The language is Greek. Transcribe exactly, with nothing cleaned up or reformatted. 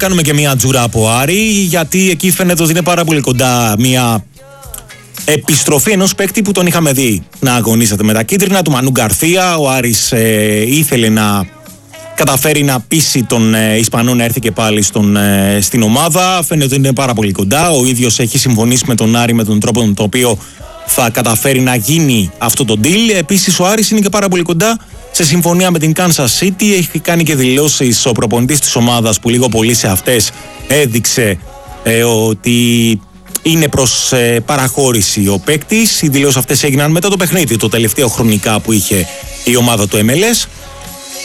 κάνουμε και μια τζούρα από Άρη, γιατί εκεί φαίνεται ότι είναι πάρα πολύ κοντά μια επιστροφή ενός παίκτη που τον είχαμε δει να αγωνίζεται με τα κίτρινα, του Μανού Γκαρθία. Ο Άρης ε, ήθελε να καταφέρει να πείσει τον ε, Ισπανό να έρθει και πάλι στον, ε, στην ομάδα. Φαίνεται ότι είναι πάρα πολύ κοντά. Ο ίδιος έχει συμφωνήσει με τον Άρη με τον τρόπο με τον οποίο θα καταφέρει να γίνει αυτό το deal. Επίσης ο Άρης είναι και πάρα πολύ κοντά σε συμφωνία με την Kansas City. Έχει κάνει και δηλώσεις ο προπονητής της ομάδας που λίγο πολύ σε αυτές έδειξε ε, ότι είναι προς ε, παραχώρηση ο παίκτης. Οι δηλώσεις αυτές έγιναν μετά το παιχνίδι το τελευταίο χρονικά που είχε η ομάδα του εμ ελ ες.